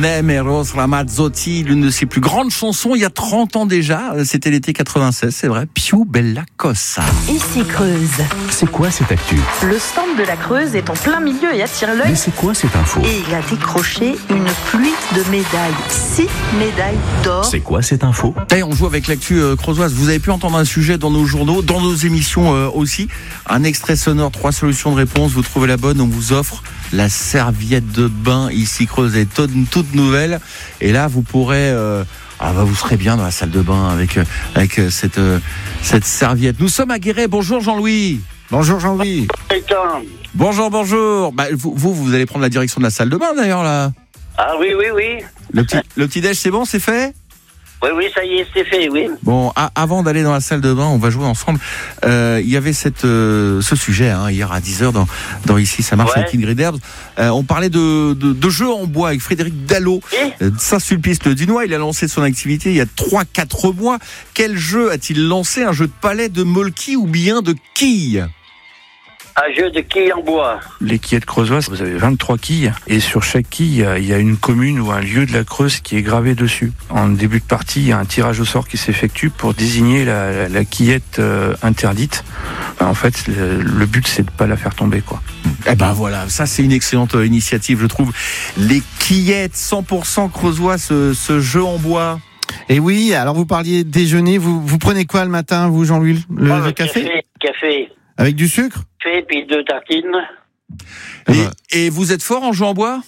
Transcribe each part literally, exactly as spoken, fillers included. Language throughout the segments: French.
Nemero Ramazzotti, l'une de ses plus grandes chansons il y a trente ans déjà. C'était l'été quatre-vingt-seize, c'est vrai. Più bella cosa. Ici Creuse. C'est quoi cette actu? Le stand de la Creuse est en plein milieu et attire l'œil. Mais c'est quoi cette info? Et il a décroché une pluie de médailles. Six médailles d'or. C'est quoi cette info? Et on joue avec l'actu euh, creusoise. Vous avez pu entendre un sujet dans nos journaux, dans nos émissions euh, aussi. Un extrait sonore, trois solutions de réponse. Vous trouvez la bonne, on vous offre la serviette de bain ici Creuse. Elle est toute, toute nouvelle. Et là, vous pourrez... Euh, ah bah vous serez bien dans la salle de bain avec, avec cette, euh, cette serviette. Nous sommes à Guéret. Bonjour Jean-Louis. Bonjour Jean-Louis. Bonjour, bonjour. Bah, vous, vous, vous allez prendre la direction de la salle de bain d'ailleurs là. Ah oui, oui, oui. Le petit, le petit déj, c'est bon, c'est fait? Oui, oui, ça y est, c'est fait, oui. Bon, a- avant d'aller dans la salle de bain, on va jouer ensemble. Euh, il y avait cette, euh, ce sujet hein, hier à dix heures dans, dans Ici ça marche Ouais. avec Ingrid Herbs. Euh, on parlait de, de, de jeux en bois avec Frédéric Dallot, Oui. euh, de Saint-Sulpice-le-Dunois. Il a lancé son activité il y a trois quatre mois. Quel jeu a-t-il lancé? Un jeu de palais, de molki ou bien de quilles? Un jeu de quilles en bois. Les quillettes creusoises, vous avez vingt-trois quilles et sur chaque quille, il y a- il y a une commune ou un lieu de la Creuse qui est gravé dessus. En début de partie, il y a un tirage au sort qui s'effectue pour désigner la, la, la quillette euh, interdite. Ben, en fait, le, le but, c'est de pas la faire tomber, quoi. Eh ben voilà, ça c'est une excellente euh, initiative, je trouve. Les quillettes cent pour cent creusois, ce, ce jeu en bois. Et oui, alors vous parliez de déjeuner, vous, vous prenez quoi le matin, vous Jean-Louis? Le, Oh, le café, Café, café. Avec du sucre? Café, puis deux tartines. Et, Ouais. et vous êtes fort en jeu en bois?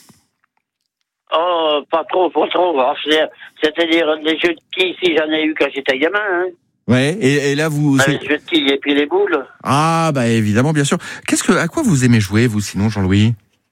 Oh, pas trop, pas trop. Alors, c'est- C'est-à-dire, les jeux de quilles, si j'en ai eu quand j'étais gamin, hein. Ouais. Et, et là vous. Ah, c'est- les jeux de quilles et puis les boules. Ah bah évidemment, bien sûr. Qu'est-ce que, à quoi vous aimez jouer vous sinon, Jean-Louis?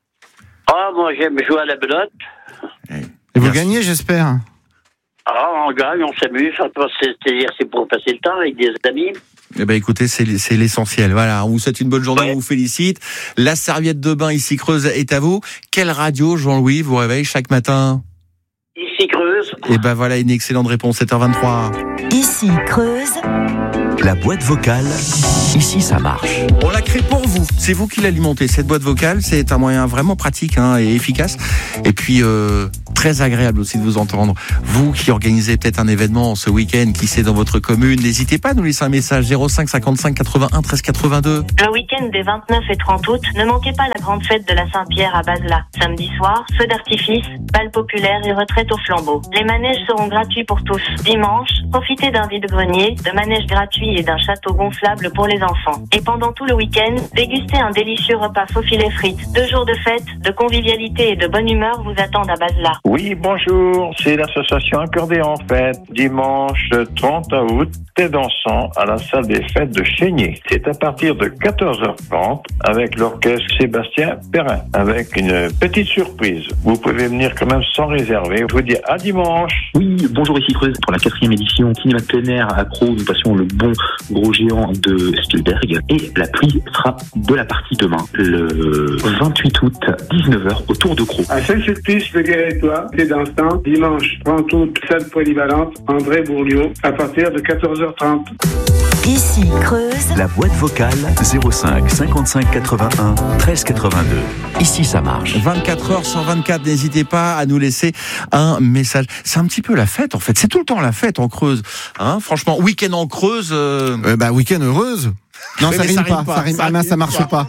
Ah, moi, j'aime jouer à la belote. Et vous Bien gagnez, j'espère? Ah, on gagne, on s'amuse. Enfin, C'est-à-dire, c'est pour passer le temps avec des amis. Eh ben écoutez, c'est, c'est l'essentiel. Voilà, on vous souhaite une bonne journée, Ouais. on vous félicite. La serviette de bain ici Creuse est à vous. Quelle radio, Jean-Louis, vous réveille chaque matin? Ici Creuse. Eh ben voilà une excellente réponse, sept heures vingt-trois. Ici Creuse. La boîte vocale. Ici ça marche. On l'a créée pour vous. C'est vous qui l'alimentez. Cette boîte vocale, c'est un moyen vraiment pratique hein, et efficace. Et puis euh, très agréable aussi de vous entendre. Vous qui organisez peut-être un événement ce week-end, qui c'est dans votre commune, n'hésitez pas à nous laisser un message zéro cinq cinquante-cinq quatre-vingt-un treize quatre-vingt-deux. Le week-end des vingt-neuf et trente août, ne manquez pas la grande fête de la Saint-Pierre à Basela. Samedi soir, feux d'artifice, bal populaire et retraite au flambeau. Les manèges seront gratuits pour tous. Dimanche, profitez d'un vide-grenier, de manèges gratuits et d'un château gonflable pour les enfants. Et pendant tout le week-end, dégustez un délicieux repas faux filet frites. Deux jours de fête, de convivialité et de bonne humeur vous attendent à Basela. Oui, bonjour, c'est l'association Accordéon en fête. Dimanche trente août, thé dansant à la salle des fêtes de Chénier. C'est à partir de quatorze heures trente avec l'orchestre Sébastien Perrin, avec une petite surprise. Vous pouvez venir quand même sans réserver. Je vous dis à dimanche. Oui, bonjour ici Creuse. Pour la quatrième édition Cinéma de plein air accro, nous passions le bon gros géant de Spielberg. Et la pluie sera de la partie demain, le vingt-huit août, dix-neuf heures, au Tour de Crau. À Saint-Sulpice, le Guérétois, c'est d'instant, dimanche trente août, salle polyvalente, André Bourliot, à partir de quatorze heures trente. Ici Creuse. La boîte vocale zéro cinq cinquante-cinq quatre-vingt-un treize quatre-vingt-deux. Ici ça marche. vingt-quatre heures sur vingt-quatre, n'hésitez pas à nous laisser un message. C'est un petit peu la fête en fait, c'est tout le temps la fête en Creuse. Hein, franchement, week-end en Creuse... Euh... Euh, bah, week-end heureuse. Non, Oui, ça mais rime ça pas, rime pas, ça rime ça ah, mince, ça rime marche pas. pas.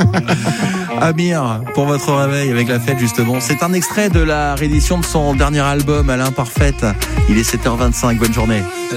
Amir, pour votre réveil avec la fête justement. C'est un extrait de la réédition de son dernier album, Alain Parfaite. Il est sept heures vingt-cinq, bonne journée.